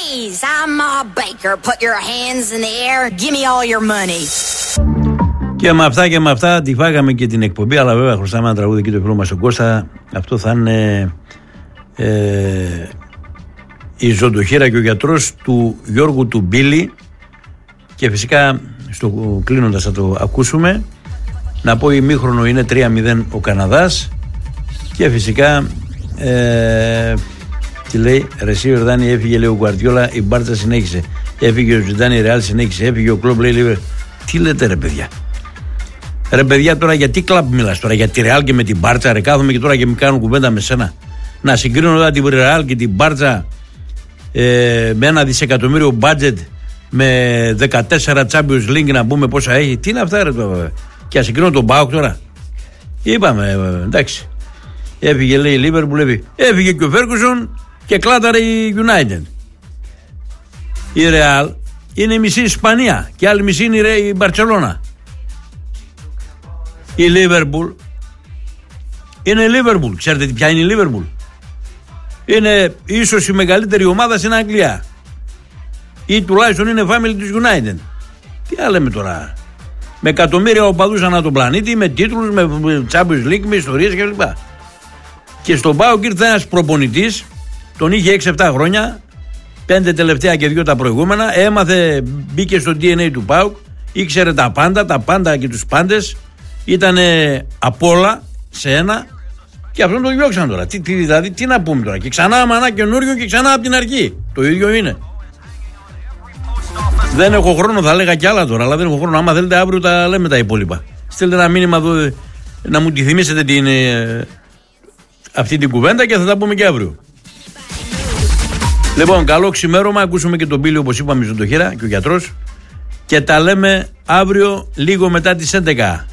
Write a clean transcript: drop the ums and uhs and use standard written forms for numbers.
Freeze! I'm Ma Baker. Put your hands in the air. Give me all your money. Και με αυτά τη φάγαμε και την εκπομπή. Αλλά βέβαια χρωστάμε ένα τραγούδι και το φίλο μας ο Κώστα. Αυτό θα είναι η Ζωντοχέρα και ο γιατρός του Γιώργου του Μπίλη. Και φυσικά κλείνοντας θα το ακούσουμε. Να πω ημίχρονο είναι 3-0 ο Καναδάς. Και φυσικά τι λέει, Ρεσί Ιορδάνη έφυγε, λέει ο Γκουαρδιόλα, η Μπάρτσα συνέχισε. Έφυγε ο Ζιντάνη, η Ρεάλ συνέχισε. Έφυγε ο Κλόμπ, λέει Λίβερ. Τι λέτε ρε παιδιά? Ρε παιδιά, τώρα για τι κλαμπ μιλάς τώρα? Για τη Ρεάλ και με την Μπάρτσα? Ρε κάθομαι και τώρα και με κάνουν κουβέντα με σένα. Να συγκρίνω τώρα την Ρεάλ και την Μπάρτσα με ένα δισεκατομμύριο μπάτζετ, με 14 Champions League να πούμε πόσα έχει. Τι είναι αυτά ρε τώρα? Και να συγκρίνω τον ΠΑΟΚ τώρα? Είπαμε, εντάξει. Έφυγε, λέει η Λίβερπουλ, έφυγε και ο Φέργκουσον και κλάταρε η United. Η Ρεάλ είναι μισή Ισπανία και άλλη μισή είναι η Μπαρτσελώνα. Η Λίβερπουλ είναι Λίβερπουλ. Ξέρετε ποια είναι η Λίβερπουλ? Είναι ίσως η μεγαλύτερη ομάδα στην Αγγλία, ή τουλάχιστον είναι family της United. Τι άλλο λέμε τώρα? Με εκατομμύρια οπαδούς ανά τον πλανήτη, με τίτλους, με Champions League, με ιστορίες κλπ. Και στον ΠΑΟΚ ήρθε ένας προπονητής, τον είχε 6-7 χρόνια, 5 τελευταία και 2 τα προηγούμενα, έμαθε, μπήκε στο DNA του ΠΑΟΚ, ήξερε τα πάντα και τους πάντες, ήταν απ' όλα σε ένα, και αυτόν τον διώξαν τώρα. Δηλαδή, τι να πούμε τώρα? Και ξανά μανά καινούριο και ξανά από την αρχή. Το ίδιο είναι. Δεν έχω χρόνο, θα λέγα κι άλλα τώρα, αλλά δεν έχω χρόνο. Άμα θέλετε, αύριο τα λέμε τα υπόλοιπα. Στείλτε ένα μήνυμα εδώ να μου τη θυμίσετε αυτή την κουβέντα και θα τα πούμε και αύριο. Λοιπόν, καλό ξημέρωμα. Ακούσουμε και τον Πίλιο, όπως είπαμε, στον Ζωντοχέρα και ο γιατρός. Και τα λέμε αύριο λίγο μετά τις 11.